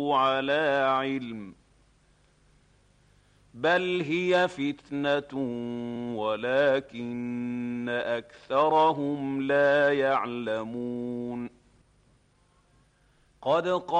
على علم بل هي فتنة ولكن أكثرهم لا يعلمون. قد